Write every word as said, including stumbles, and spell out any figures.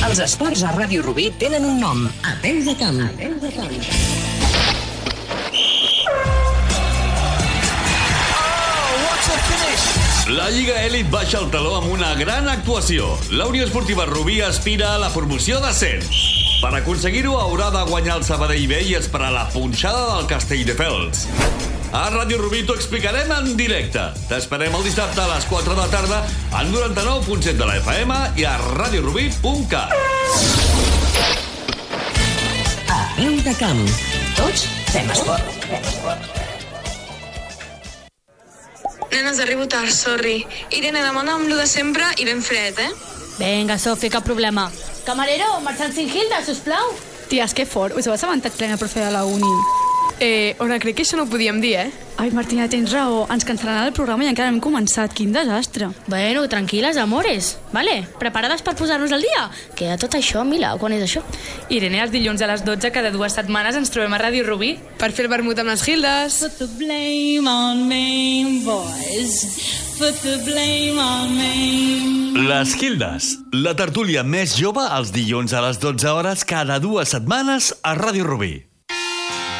Els esports a Ràdio Rubí tenen un nom. A peu de camp. A peu de camp. La Lliga Elit baixa el taló amb una gran actuació. La Unió Esportiva Rubí aspira a la promoció d'ascens. Per aconseguir-ho haurà de guanyar el Sabadell B i esperar la punxada del Castelldefels. A Ràdio Rubí t'ho explicarem en directe. T'esperem el dissabte a les quatre de la tarda al noranta-nou punt set de la F M i a radiorubí punt cat. A peu de camp. Tots fem esport. Nenes, arribo tard, sorry. Irene, demana amb lo de sempre i ben fred, eh? Vinga, Sofi, cap problema. Camarero, marxant sin Hilda, sisplau. Ties, que fort. Us heu assabentat plena profe de la uni. Eh, Ona, crec que això no ho podíem dir, eh? Ai, Martina, tens raó. Ens cancel·laran el programa i encara no hem començat. Quin desastre. Bueno, tranquil·les, amores. Vale, preparades per posar-nos al dia? Queda tot això, Mila, quan és això? Irene, els dilluns a les dotze cada dues setmanes ens trobem a Ràdio Rubí per fer el vermut amb les Hildes. Put the blame on me, boys. Put the blame on me. Les Hildes, la tertúlia més jove els dilluns a les dotze hores cada dues setmanes a Ràdio Rubí.